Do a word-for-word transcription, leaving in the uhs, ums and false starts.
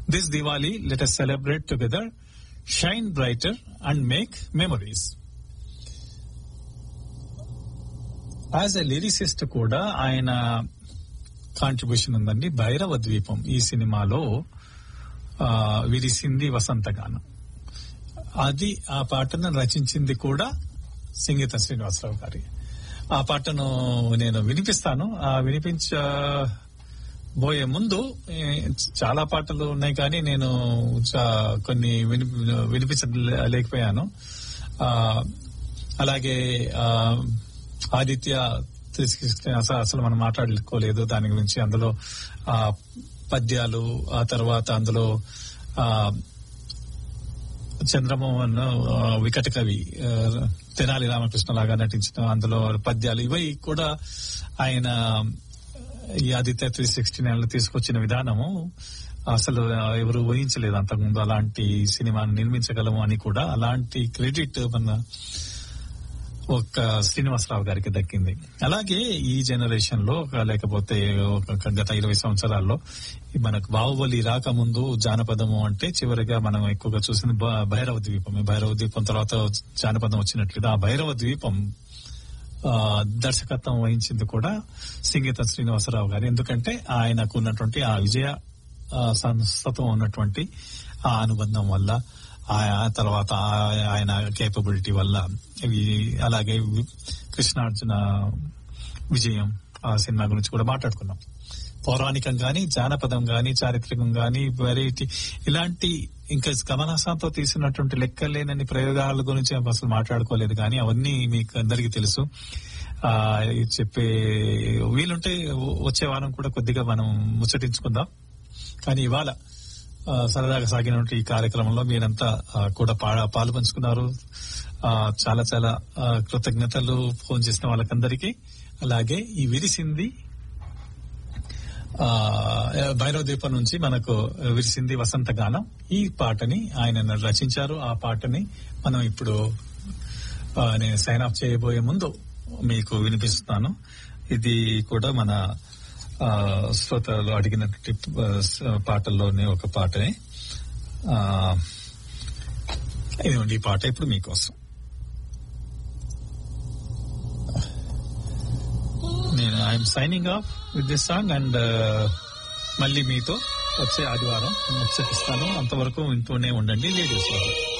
This Diwali let us celebrate together, shine brighter and make memories. As a lyricist కూడా ఆయన contribution ఉందండి. భైరవ ద్వీపం ఈ సినిమాలో విరిసింది వసంతగానం. అది ఆ పాటను రచించింది కూడా సంగీత శ్రీనివాసరావు గారి. ఆ పాటను నేను వినిపిస్తాను. ఆ వినిపించబోయే ముందు చాలా పాటలు ఉన్నాయి కానీ నేను కొన్ని వినిపించలేకపోయాను. అలాగే ఆదిత్య అసలు మనం మాట్లాడుకోలేదు దాని గురించి. అందులో ఆ పద్యాలు, ఆ తర్వాత అందులో ఆ చంద్రమోహన్ వికట కవి తెనాలి రామకృష్ణ లాగా నటించిన అందులో పద్యాలు ఇవి కూడా ఆయన ఈ ఆదిత్య త్రీ సిక్స్టీ నైన్ లో తీసుకొచ్చిన విధానము అసలు ఎవరు ఊహించలేదు అంతకుముందు అలాంటి సినిమాను నిర్మించగలము అని. కూడా అలాంటి క్రెడిట్ మన ఒక శ్రీనివాసరావు గారికి దక్కింది. అలాగే ఈ జనరేషన్ లో లేకపోతే గత ఇరవై సంవత్సరాల్లో మనకు బాహుబలి రాకముందు జానపదము అంటే చివరిగా మనం ఎక్కువగా చూసింది భైరవ ద్వీపం. భైరవ ద్వీపం తర్వాత జానపదం వచ్చినట్లుగా ఆ భైరవ ద్వీపం దర్శకత్వం వహించింది కూడా సంగీత శ్రీనివాసరావు గారు. ఎందుకంటే ఆయనకు ఉన్నటువంటి ఆ విజయ సంస్థతో ఉన్నటువంటి ఆ అనుబంధం వల్ల, ఆ తర్వాత ఆయన కేపబిలిటీ వల్ల, అలాగే కృష్ణార్జున విజయం ఆ సినిమా గురించి కూడా మాట్లాడుకున్నాం. పౌరాణికం గాని, జానపదం గాని, చారిత్రకం గాని, వెరైటీ ఇలాంటి ఇంకా కమలాసంతో తీసినటువంటి లెక్కలేనన్ని ప్రయోగాల గురించి అసలు మాట్లాడుకోలేదు. కానీ అవన్నీ మీకు అందరికీ తెలుసు. ఆ చెప్పే వీలుంటే వచ్చే వారం కూడా కొద్దిగా మనం ముచ్చటించుకుందాం. కానీ ఇవాళ సరదాగా సాగినటువంటి ఈ కార్యక్రమంలో మీరంతా కూడా పాలు పంచుకున్నారు. చాలా చాలా కృతజ్ఞతలు ఫోన్ చేసిన వాళ్ళకందరికీ. అలాగే ఈ విరిసింది భైరవ ద్వీపం నుంచి మనకు విరిసింది వసంతగానం, ఈ పాటని ఆయన రచించారు. ఆ పాటని మనం ఇప్పుడు నేను సైన్ ఆఫ్ చేయబోయే ముందు మీకు వినిపిస్తున్నాను. ఇది కూడా మన శ్రోతలు అడిగినటువంటి పాటల్లోనే ఒక పాటనే. ఇదిగోండి ఈ పాట ఇప్పుడు మీకోసం. నేను I'm signing off with this song and మళ్ళీ మీతో వచ్చే ఆదివారం ముచ్చటిస్తాను. అంతవరకు వింటూనే ఉండండి రేడియో.